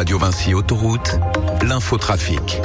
Radio Vinci Autoroute, l'infotrafic.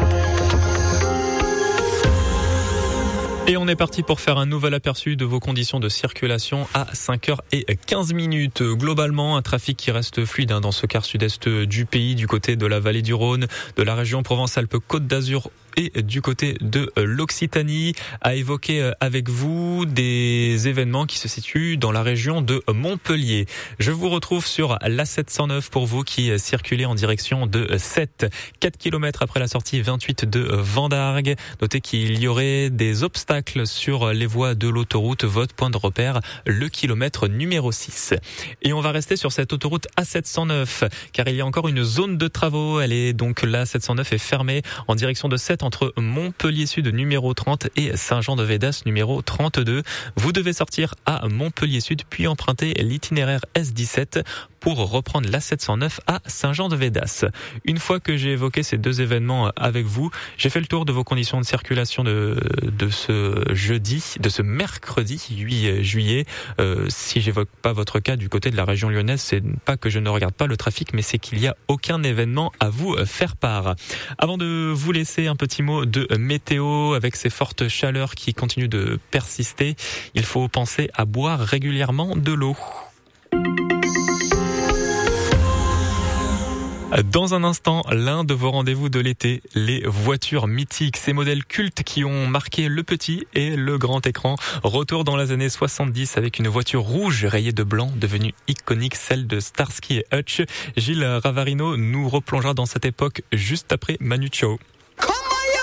Et on est parti pour faire un nouvel aperçu de vos conditions de circulation à 5h15. Globalement, un trafic qui reste fluide dans ce quart sud-est du pays, du côté de la vallée du Rhône, de la région Provence-Alpes-Côte d'Azur et du côté de l'Occitanie. À évoquer avec vous des événements qui se situent dans la région de Montpellier. Je vous retrouve sur l'A709 pour vous qui circulez en direction de Sète. 4 km après la sortie 28 de Vendargues. Notez qu'il y aurait des obstacles sur les voies de l'autoroute. Votre point de repère, le kilomètre numéro 6. Et on va rester sur cette autoroute A709 car il y a encore une zone de travaux. Elle est donc l'A709 est fermée en direction de Sète entre Montpellier Sud numéro 30 et Saint-Jean-de-Védas numéro 32. Vous devez sortir à Montpellier Sud puis emprunter l'itinéraire S17 pour reprendre l'A709 à Saint-Jean-de-Védas. Une fois que j'ai évoqué ces deux événements avec vous, j'ai fait le tour de vos conditions de circulation de ce mercredi 8 juillet. Si j'évoque pas votre cas du côté de la région lyonnaise, c'est pas que je ne regarde pas le trafic, mais c'est qu'il y a aucun événement à vous faire part. Avant de vous laisser un petit mot de météo avec ces fortes chaleurs qui continuent de persister, il faut penser à boire régulièrement de l'eau. Dans un instant, l'un de vos rendez-vous de l'été, les voitures mythiques, ces modèles cultes qui ont marqué le petit et le grand écran. Retour dans les années 70 avec une voiture rouge rayée de blanc devenue iconique, celle de Starsky et Hutch. Gilles Ravarino nous replongera dans cette époque juste après Manu Chao.